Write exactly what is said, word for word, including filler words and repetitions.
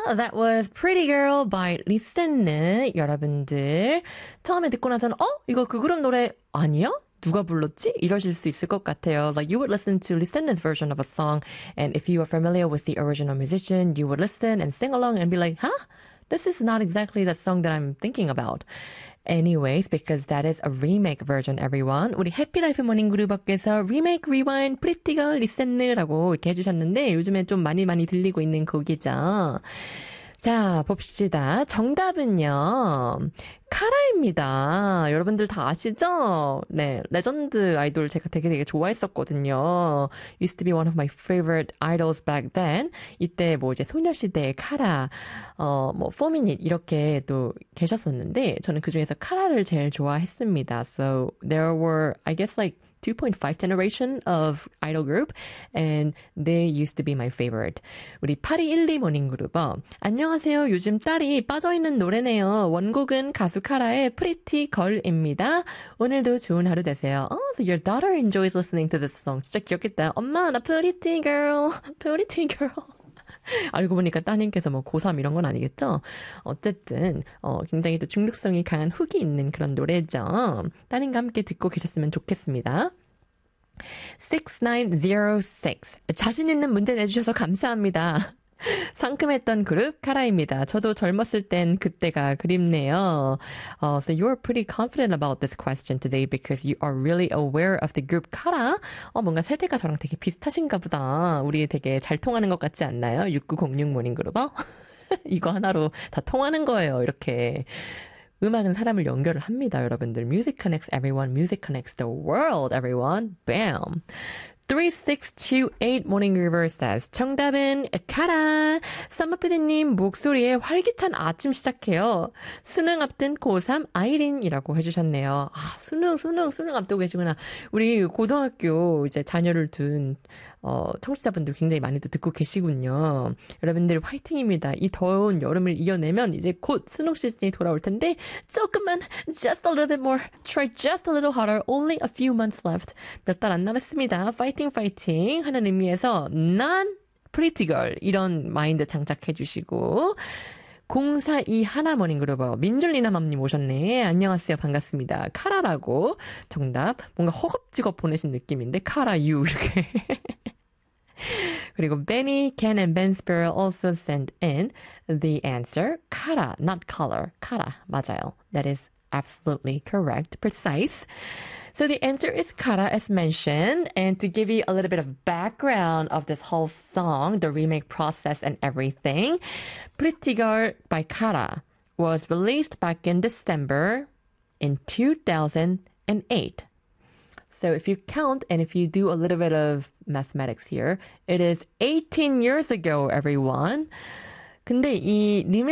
That was Pretty Girl by 리센느. 여러분들 처음에 듣고 나서는 어? 이거 그 그룹 노래 아니야? 누가 불렀지? 이러실 수 있을 것 같아요. Like you would listen to 리센느's version of a song, and if you are familiar with the original musician, you would listen and sing along and be like, huh? This is not exactly the song that I'm thinking about. Anyways, because that is a remake version, everyone. 우리 해피라이프 모닝 그룹업께서 remake, rewind, pretty girl, 리센느라고 이렇게 해주셨는데 요즘에 좀 많이 많이 들리고 있는 곡이죠. 자, 봅시다. 정답은요. 카라입니다. 여러분들 다 아시죠? 네, 레전드 아이돌 제가 되게 되게 좋아했었거든요. Used to be one of my favorite idols back then. 이때 뭐 이제 소녀시대의 카라, 어, 뭐 포미닛 이렇게 또 계셨었는데 저는 그 중에서 카라를 제일 좋아했습니다. So there were, I guess like two point five generation of idol group, and they used to be my favorite. 우리 팔이일이 모닝 그룹어. 안녕하세요. 요즘 딸이 빠져있는 노래네요. 원곡은 가수 카라의 Pretty Girl입니다. 오늘도 좋은 하루 되세요. Oh, so your daughter enjoys listening to this song. 진짜 귀엽겠다. 엄마, 나 Pretty Girl, Pretty Girl. 알고 보니까 따님께서 뭐 고삼 이런 건 아니겠죠? 어쨌든 어, 굉장히 또 중독성이 강한 훅이 있는 그런 노래죠. 따님과 함께 듣고 계셨으면 좋겠습니다. 육구공공육. 자신 있는 문제 내주셔서 감사합니다. 상큼했던 그룹 카라입니다. 저도 젊었을 땐 그때가 그립네요. Uh, so you're pretty confident about this question today because you are really aware of the group 카라. 어, 뭔가 세대가 저랑 되게 비슷하신가 보다. 우리 되게 잘 통하는 것 같지 않나요? 육구공육 모닝 그룹어? 이거 하나로 다 통하는 거예요. 이렇게. 음악은 사람을 연결을 합니다, 여러분들. Music connects everyone. Music connects the world, everyone. Bam! 삼육이팔 Morning River says 정답은 카라. 썸머피디님 목소리에 활기찬 아침 시작해요. 수능 앞둔 고삼 아이린이라고 해주셨네요. 아, 수능 수능 수능 앞두고 계시구나. 우리 고등학교 이제 자녀를 둔 어, 청취자분들 굉장히 많이 또 듣고 계시군요. 여러분들 화이팅입니다. 이 더운 여름을 이겨내면 이제 곧 수능 시즌이 돌아올 텐데 조금만 just a little bit more, try just a little harder, only a few months left. 몇 달 안 남았습니다. 파이팅 파이팅 하는 의미에서 난 pretty girl 이런 마인드 장착해 주시고 공사이 하나 모닝그룹어 민줄리나맘님 오셨네. 안녕하세요. 반갑습니다. 카라라고 정답 뭔가 허겁지겁 보내신 느낌인데 카라유 이렇게 그리고 Benny, Ken, and Ben Sparrow also sent in the answer. Kara, not color. Kara, 맞아요. That is absolutely correct, precise. So the answer is Kara as mentioned. And to give you a little bit of background of this whole song, the remake process and everything, Pretty Girl by Kara was released back in December in two thousand eight. So if you count and if you do a little bit of mathematics here, it is eighteen years ago, everyone. 근데 이 리메이크